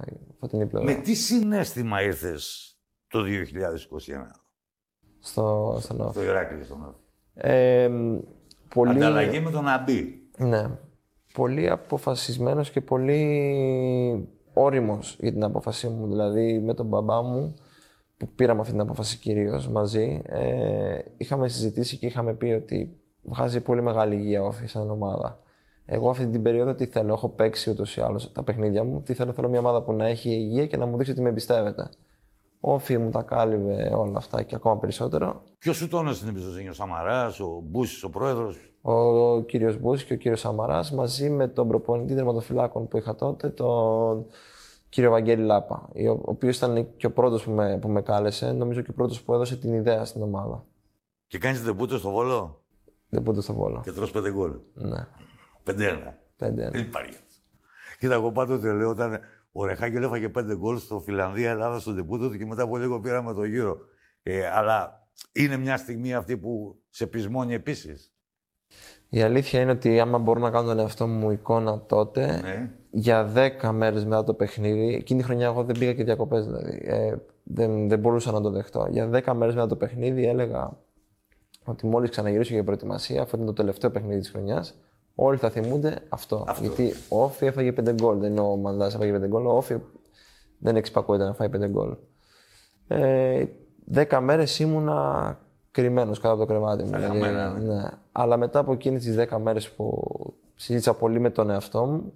φωτεινή πλευρά. Με τι συναίσθημα ήρθες το 2021 Στο Ηράκλειο, στον Όφη? Πολύ... Ανταλλαγή με τον Αμπή. Ναι. Πολύ αποφασισμένος και πολύ όριμος για την απόφασή μου. Δηλαδή, με τον μπαμπά μου, που πήραμε αυτή την απόφαση κυρίως μαζί, είχαμε συζητήσει και είχαμε πει ότι βγάζει πολύ μεγάλη υγεία Όφη σαν ομάδα. Εγώ αυτή την περίοδο τι θέλω, έχω παίξει ούτως ή άλλως τα παιχνίδια μου, τι θέλω μια ομάδα που να έχει υγεία και να μου δείξει ότι με εμπιστεύεται. Όφη μου τα κάλυβε όλα αυτά και ακόμα περισσότερο. Ποιος σου τόνωσε την εμπιστοσύνη, ο Σαμαράς, ο Μπούσης, ο πρόεδρος? Ο κύριος Μπούσης και ο κύριος Σαμαράς, μαζί με τον προπονητή τερματοφυλάκων που είχα τότε, τον κύριο Βαγγέλη Λάπα, ο οποίος ήταν και ο πρώτος που με κάλεσε, νομίζω και ο πρώτος που έδωσε την ιδέα στην ομάδα. Και κάνεις ντεμπούτο στο Βόλο? Ντεμπούτο στο Βόλο. Και τρως 5 γκολ. Ναι. 5-1. Δεν υπάρχει. Κοίτα, εγώ πάντοτε λέω όταν ο Ρεχάκελ έφαγε 5 γκολ στο Φιλανδία-Ελλάδα στο ντεμπούτο του και μετά από λίγο πήραμε το γύρο. Αλλά είναι μια στιγμή αυτή που σε πεισμώνει επίσης. Η αλήθεια είναι ότι άμα μπορώ να κάνω τον εαυτό μου εικόνα τότε, ναι, για 10 μέρες μετά το παιχνίδι, εκείνη τη χρονιά εγώ δεν πήγα και διακοπές δηλαδή. Δεν μπορούσα να το δεχτώ. Για 10 μέρες μετά το παιχνίδι έλεγα ότι μόλις ξαναγυρίσω για προετοιμασία, αυτό είναι το τελευταίο παιχνίδι της χρονιάς, όλοι θα θυμούνται αυτό. Γιατί ο Όφη έφαγε 5 γκολ. Δεν είναι ο Μανδάς έφαγε 5 γκολ. Ο Όφη δεν εξυπακούεται να φάει 5 γκολ. 10 μέρες ήμουνα κρυμμένος κάτω από το κρεβάτι μου. Δηλαδή, ναι. Αλλά μετά από εκείνες τις 10 μέρες που συζήτησα πολύ με τον εαυτό μου,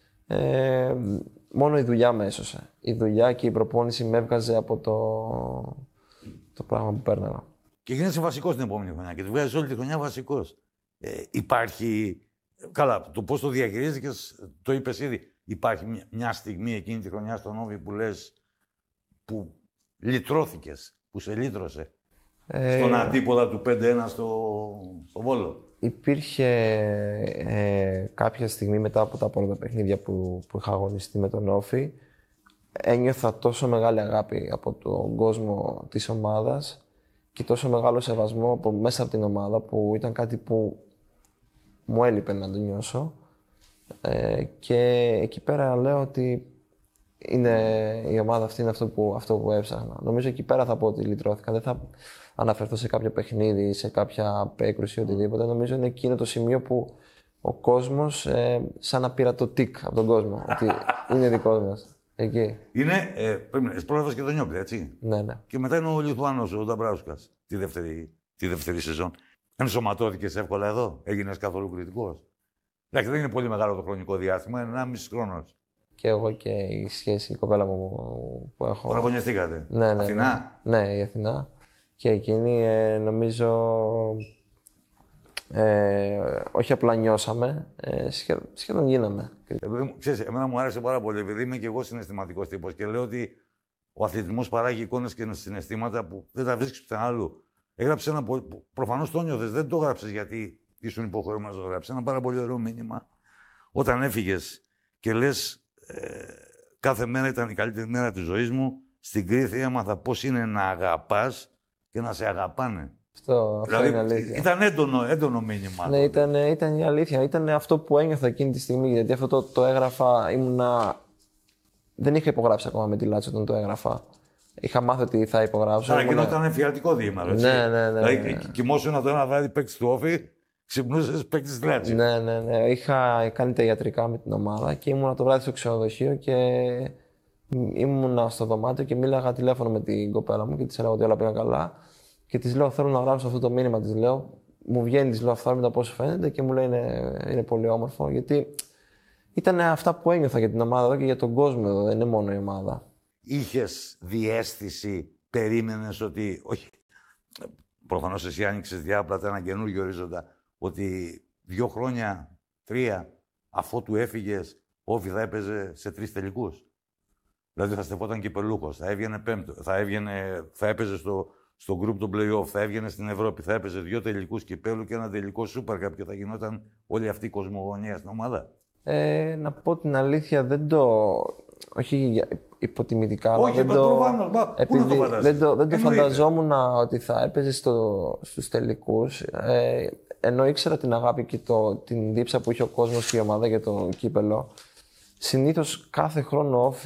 μόνο η δουλειά με έσωσε. Η δουλειά και η προπόνηση με έβγαζε από το πράγμα που πέρναγα. Και γίνεσαι βασικός την επόμενη χρονιά και τη βγάζεις όλη τη χρονιά βασικός. Υπάρχει. Καλά, το πώς το διαχειρίζεσαι, το είπες ήδη. Υπάρχει μια στιγμή εκείνη τη χρονιά στον Όφη που λες που λυτρώθηκες, που σε λύτρωσε. Στον αντίποδα του 5-1 στο Βόλο. Υπήρχε κάποια στιγμή μετά από τα πρώτα παιχνίδια που είχα αγωνιστεί με τον Όφη, ένιωθα τόσο μεγάλη αγάπη από τον κόσμο της ομάδας και τόσο μεγάλο σεβασμό μέσα από την ομάδα που ήταν κάτι που μου έλειπε να το νιώσω. Και εκεί πέρα λέω ότι η ομάδα αυτή είναι αυτό που έψαχνα. Νομίζω εκεί πέρα θα πω ότι λυτρώθηκα. Δεν θα αναφερθώ σε κάποιο παιχνίδι, σε κάποια έκρουση ή οτιδήποτε. Νομίζω είναι εκείνο το σημείο που ο κόσμος σαν να πήρα το τικ από τον κόσμο. Ότι είναι δικός μας. Εκεί. Είναι, πρόλαβες και τον Νιόπλη, έτσι. Ναι, ναι. Και μετά είναι ο Λιθουάνος, ο Νταμπράουσκας, τη δεύτερη σεζόν. Ενσωματώθηκες εύκολα εδώ, έγινες καθόλου κριτικός? Εντάξει, δεν είναι πολύ μεγάλο το χρονικό διάστημα, είναι 1,5 χρόνος. Και εγώ και η σχέση, η κοπέλα μου που έχω. Παραγωνιαστήκατε. Ναι, Αθηνά. Ναι, η Αθηνά. Και εκείνη νομίζω. Όχι απλά νιώσαμε, σχεδόν γίναμε. Ξέρεις, εμένα μου άρεσε πάρα πολύ, επειδή είμαι και εγώ συναισθηματικός τύπος και λέω ότι ο αθλητισμός παράγει εικόνες και συναισθήματα που δεν τα βρίσκεις πουθενά άλλου. Έγραψε ένα. Προφανώς το νιώθες, δεν το έγραψες γιατί ήσουν υποχρεωμένος να το γράψεις. Ένα πάρα πολύ ωραίο μήνυμα. Όταν έφυγες και λες, κάθε μέρα ήταν η καλύτερη μέρα της ζωής μου, στην Κρήτη έμαθα πώς είναι να αγαπάς και να σε αγαπάνε. Αυτό δηλαδή, είναι αλήθεια. Ήταν έντονο μήνυμα. Ναι, ήταν η αλήθεια. Ήταν αυτό που ένιωθα εκείνη τη στιγμή. Γιατί αυτό το έγραφα, δεν είχα υπογράψει ακόμα με τη Λάτσο όταν το έγραφα. Είχα μάθει ότι θα υπογράψω. Άρα εκείνο ήταν εφιαλτικό διήμερο, έτσι. Ναι. Δηλαδή, κοιμόσουνα το ένα βράδυ παίκτης του Όφη, ξυπνούσες παίκτης της Λάτσο. Ναι. Είχα κάνει τα ιατρικά με την ομάδα και ήμουνα το βράδυ στο ξενοδοχείο και ήμουνα στο δωμάτιο και μίλαγα τηλέφωνο με την κοπέλα μου και της έλεγα ότι όλα πήγαν καλά. Και της λέω: θέλω να γράψω αυτό το μήνυμα. Της λέω: μου βγαίνει, της λέω αυθόρμητα πώς σου φαίνεται και μου λέει: είναι πολύ όμορφο. Γιατί ήταν αυτά που ένιωθα για την ομάδα εδώ και για τον κόσμο εδώ, δεν είναι μόνο η ομάδα. Είχες διαίσθηση, περίμενες ότι. Όχι. Προφανώς εσύ άνοιξες διάπλατα ένα καινούργιο ορίζοντα. Ότι 2 χρόνια, 3, αφότου έφυγες, Όφη θα έπαιζε σε 3 τελικούς. Δηλαδή θα στεφόταν κυπελούχος, θα έβγαινε πέμπτο, θα έπαιζε στο group των play-off, θα έβγαινε στην Ευρώπη, θα έπαιζε 2 τελικούς κυπέλου και ένα τελικό Super Cup και θα γινόταν όλη αυτή η κοσμογονία στην ομάδα. Να πω την αλήθεια, όχι υποτιμητικά, όχι, αλλά δεν το φανταζόμουν ότι θα έπαιζε στους τελικούς. Ενώ ήξερα την αγάπη και την δίψα που είχε ο κόσμος και η ομάδα για το κύπελο. Συνήθως κάθε χρόνο